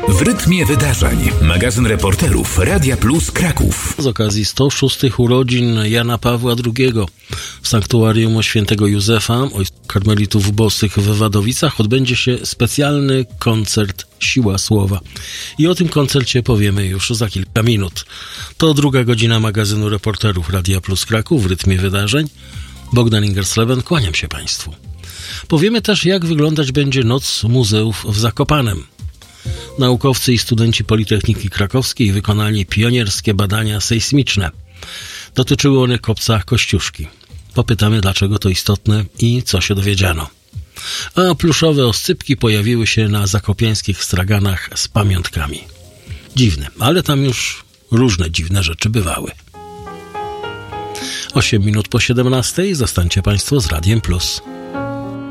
W rytmie wydarzeń. Magazyn reporterów Radia Plus Kraków. Z okazji 106 urodzin Jana Pawła II w sanktuarium świętego Józefa, karmelitów bosych w Wadowicach, odbędzie się specjalny koncert Siła Słowa. I o tym koncercie powiemy już za kilka minut. To druga godzina magazynu reporterów Radia Plus Kraków w rytmie wydarzeń. Bogdan Ingersleben, kłaniam się Państwu. Powiemy też, jak wyglądać będzie Noc Muzeów w Zakopanem. Naukowcy i studenci Politechniki Krakowskiej wykonali pionierskie badania sejsmiczne. Dotyczyły one kopca Kościuszki. Popytamy, dlaczego to istotne i co się dowiedziano. A pluszowe oscypki pojawiły się na zakopiańskich straganach z pamiątkami. Dziwne, ale tam już różne dziwne rzeczy bywały. 8 minut po 17:00. Zostańcie Państwo z Radiem Plus.